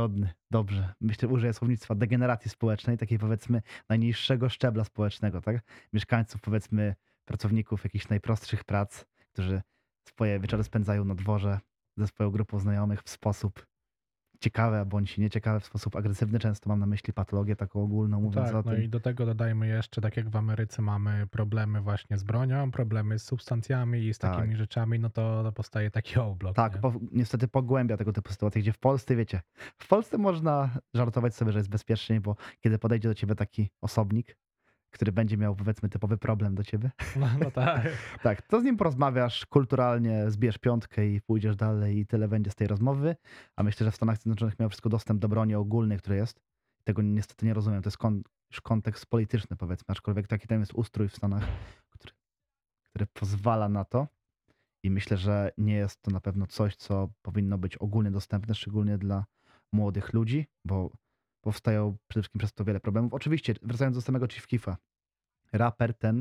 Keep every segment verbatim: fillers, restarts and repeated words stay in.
Czcigodny, dobrze. Myślę, użyję słownictwa degeneracji społecznej, takiej powiedzmy najniższego szczebla społecznego, tak? Mieszkańców, powiedzmy, pracowników jakichś najprostszych prac, którzy swoje wieczory spędzają na dworze ze swoją grupą znajomych w sposób ciekawy, bądź nieciekawy, w sposób agresywny. Często mam na myśli patologię taką ogólną, No mówiąc tak, o no tym. i do tego dodajmy jeszcze, tak jak w Ameryce mamy problemy właśnie z bronią, problemy z substancjami i z Tak. takimi rzeczami, no to, to powstaje taki oblok, Tak, nie? po, niestety pogłębia tego typu sytuacje, gdzie w Polsce, wiecie, w Polsce można żartować sobie, że jest bezpiecznie, bo kiedy podejdzie do ciebie taki osobnik, który będzie miał, powiedzmy, typowy problem do ciebie, No, no tak. tak, to z nim porozmawiasz kulturalnie, zbierz piątkę i pójdziesz dalej i tyle będzie z tej rozmowy. A myślę, że w Stanach Zjednoczonych miał wszystko dostęp do broni ogólnej, który jest. Tego niestety nie rozumiem. To jest kon, już kontekst polityczny, powiedzmy, aczkolwiek taki tam jest ustrój w Stanach, który, który pozwala na to. I myślę, że nie jest to na pewno coś, co powinno być ogólnie dostępne, szczególnie dla młodych ludzi, bo powstają przede wszystkim przez to wiele problemów. Oczywiście, wracając do samego Chief Keefa, raper ten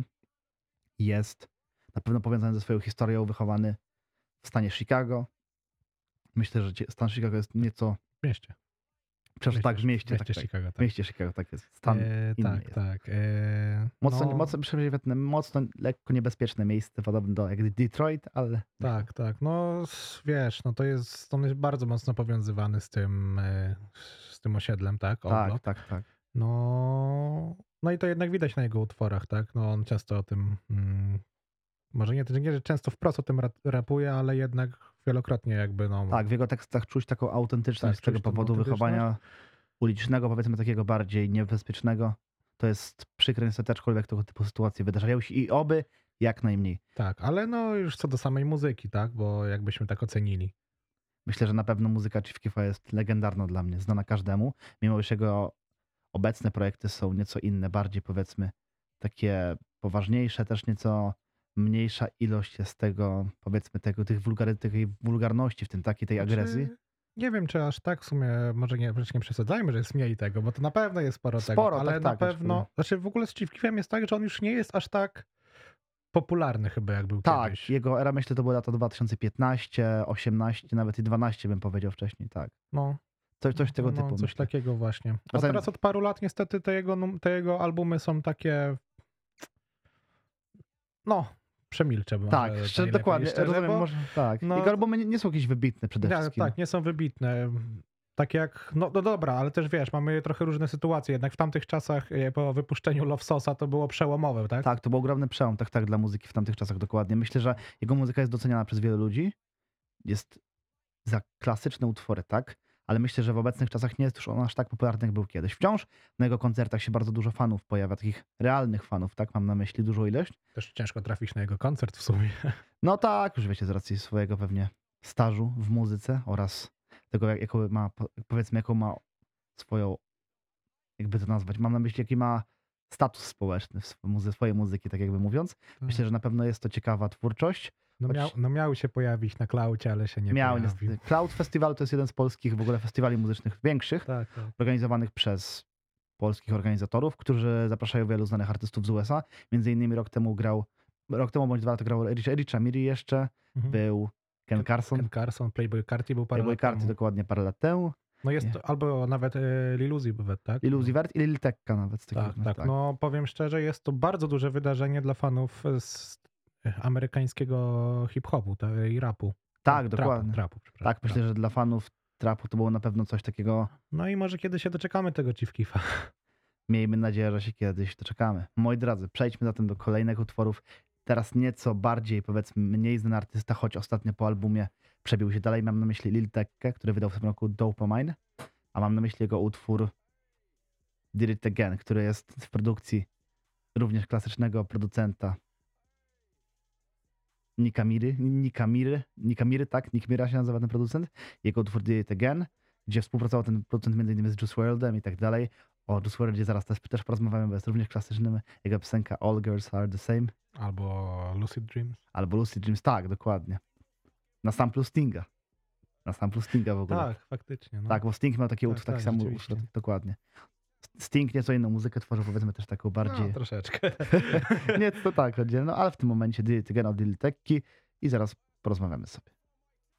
jest na pewno powiązany ze swoją historią, wychowany w stanie Chicago. Myślę, że cie- stan Chicago jest nieco. W mieście. Przepraszam, tak, W w mieście, w tak, mieście tak. Chicago, W tak. mieście Chicago, tak jest. Stan E, inny tak, jest. tak. E, Mocno, no, mocno, przepraszam, mocno, lekko niebezpieczne miejsce, podobne do jak Detroit, ale tak, tak. No s- wiesz, no to jest, on jest bardzo mocno powiązywany z tym, e, z tym osiedlem, tak, tak, Oblok. tak, tak. No, no i to jednak widać na jego utworach, tak? No on często o tym, mm, może nie, nie, że często wprost o tym rap- rapuje, ale jednak wielokrotnie jakby, no Tak, w jego tekstach czuć taką autentyczność tak, z tego czuć tą powodu autentyczność. wychowania ulicznego, powiedzmy takiego bardziej niebezpiecznego. To jest przykre niestety, aczkolwiek tego typu sytuacje wydarzają się i oby jak najmniej. Tak, ale no już co do samej muzyki, tak? Bo jakbyśmy tak ocenili. Myślę, że na pewno muzyka Chief Keefa jest legendarna dla mnie, znana każdemu, mimo że jego obecne projekty są nieco inne, bardziej powiedzmy takie poważniejsze, też nieco mniejsza ilość jest tego, powiedzmy tego, tych wulgary, tej wulgarności, w tym takiej tej agresji. Znaczy, nie wiem, czy aż tak w sumie, może nie, nie przesadzajmy, że jest mniej tego, bo to na pewno jest sporo, tego, Sporo, ale tak, na tak, pewno, aczkolwiek. znaczy w ogóle z Chief Keefem jest tak, że on już nie jest aż tak popularny chyba, jak był Tak, kiedyś. jego era myślę to były lata dwa tysiące piętnaście, osiemnaście, nawet i dwanaście bym powiedział wcześniej, tak. No, Coś, coś tego no, typu coś myślę. takiego właśnie. A Wracając- teraz od paru lat niestety te jego, num- te jego albumy są takie, no, przemilczę może Tak, szczerze, najlepiej, dokładnie, szczerze, rozumiem, bo, może, tak. no, Jego albumy nie, nie są jakieś wybitne przede nie, wszystkim. tak, nie są wybitne. Tak jak, no, no dobra, ale też wiesz, mamy trochę różne sytuacje. Jednak w tamtych czasach e, po wypuszczeniu Love Sosa to było przełomowe, tak? Tak, to był ogromny przełom, tak, tak, dla muzyki w tamtych czasach dokładnie. Myślę, że jego muzyka jest doceniana przez wielu ludzi. Jest za klasyczne utwory, tak? Ale myślę, że w obecnych czasach nie jest już on aż tak popularny, jak był kiedyś. Wciąż na jego koncertach się bardzo dużo fanów pojawia, takich realnych fanów, tak? Mam na myśli dużą ilość. Też ciężko trafić na jego koncert w sumie. No tak, już wiecie, z racji swojego pewnie stażu w muzyce oraz tego, jak, jaką ma, po- powiedzmy, jaką ma swoją, jakby to nazwać, mam na myśli, jaki ma status społeczny w sw- muzy- swojej muzyki, tak jakby mówiąc. Myślę, że na pewno jest to ciekawa twórczość. No, choć- miał, no miał się pojawić na klaucie, ale się nie Miał pojawił. niestety. Cloud Festival to jest jeden z polskich w ogóle festiwali muzycznych większych, Tak, tak. organizowanych przez polskich organizatorów, którzy zapraszają wielu znanych artystów z U S A. Między innymi rok temu grał, rok temu bądź dwa lata grał Rich, Rich Amiri jeszcze, Mhm. był Ken Carson, Ken Carson, Playboy Carti był parę Playboy lat Carti temu. dokładnie parę lat temu, No jest, Nie. to, albo nawet e, Lil Uzi Vert, tak? Lil Uzi Vert i Lil Tecca nawet. Z takich, Tak, tak. No powiem szczerze, jest to bardzo duże wydarzenie dla fanów z amerykańskiego hip-hopu ta- i rapu. Tak, Trapu, dokładnie. Trapu, przepraszam. Tak, myślę, że dla fanów trapu to było na pewno coś takiego, No i może kiedy się doczekamy tego Chief Keefa. miejmy nadzieję, że się kiedyś doczekamy. Moi drodzy, przejdźmy zatem do kolejnych utworów. Teraz nieco bardziej, powiedzmy, mniej znany artysta, choć ostatnio po albumie przebił się dalej. Mam na myśli Lil Tecca, który wydał w tym roku Dopamine, a mam na myśli jego utwór Did It Again, który jest w produkcji również klasycznego producenta Nikamiry, Nikamiry, Nikamiry, tak, Nick Mira się nazywa ten producent. Jego utwór Did It Again, gdzie współpracował ten producent między innymi z Juice worldem i tak dalej. O Juice worldzie zaraz też, też porozmawiamy, bo jest również klasycznym. Jego piosenka All Girls Are The Same, Albo Lucid Dreams. albo Lucid Dreams, tak, dokładnie. Na samplu Stinga. Na samplu Stinga w ogóle. Tak, faktycznie. No. Tak, bo Sting miał takie Tak, utwór, taki tak, sam rzeczywiście. utwór, dokładnie. Sting nieco inną muzykę tworzył, powiedzmy też taką bardziej... No, troszeczkę. Nie, to tak chodzi, no ale w tym momencie Did It Again od Lil Tecki i zaraz porozmawiamy sobie.